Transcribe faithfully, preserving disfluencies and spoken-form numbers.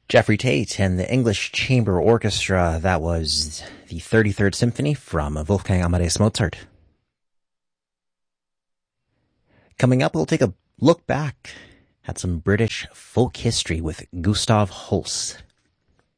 Jeffrey Tate and the English Chamber Orchestra. That was the thirty-third Symphony from Wolfgang Amadeus Mozart. Coming up, we'll take a look back at some British folk history with Gustav Holst.